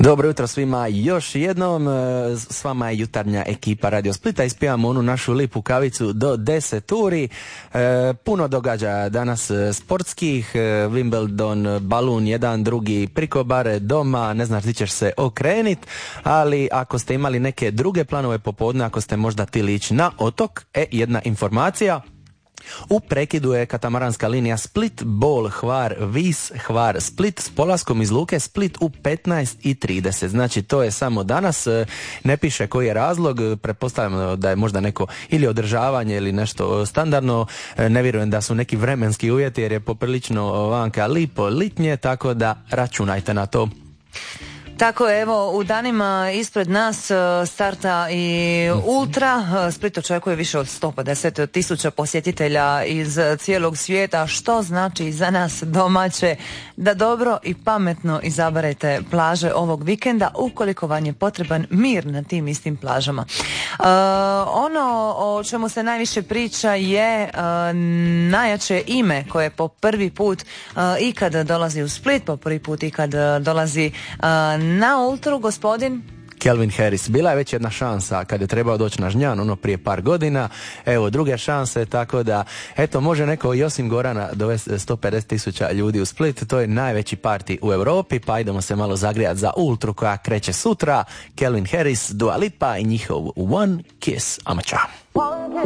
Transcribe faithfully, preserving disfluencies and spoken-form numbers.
Dobro jutro svima još jednom, s vama je jutarnja ekipa Radio Splita, ispijamo onu našu lipu kavicu do deset uri. E, puno događaja danas sportskih, Wimbledon, balun, jedan, drugi, prikobare, doma, ne znaš di ćeš se okrenit, ali ako ste imali neke druge planove popodne, ako ste možda tili ići na otok, e, jedna informacija. U prekidu je katamaranska linija Split, Bol, Hvar, Vis, Hvar, Split s polaskom iz luke Split u petnaest i trideset. Znači to je samo danas, ne piše koji je razlog, pretpostavljamo da je možda neko ili održavanje ili nešto standardno, ne vjerujem da su neki vremenski uvjeti jer je poprilično vanka lipo litnje, tako da računajte na to. Tako je, evo, u danima ispred nas starta i Ultra. Split očekuje više od sto pedeset tisuća posjetitelja iz cijelog svijeta, što znači za nas domaće da dobro i pametno izaberete plaže ovog vikenda ukoliko vam je potreban mir na tim istim plažama. Uh, ono o čemu se najviše priča je uh, najjače ime koje po prvi put uh, ikad dolazi u Split, po prvi put ikad dolazi uh, na Ultru, gospodin Calvin Harris. Bila je već jedna šansa kad je trebao doći na Žnjan, ono prije par godina, evo druge šanse, tako da eto, može neko i osim Gorana dovesti sto pedeset tisuća ljudi u Split, to je najveći parti u Europi, pa idemo se malo zagrijati za Ultru koja kreće sutra. Calvin Harris, Dua Lipa i njihov One Kiss. Amača.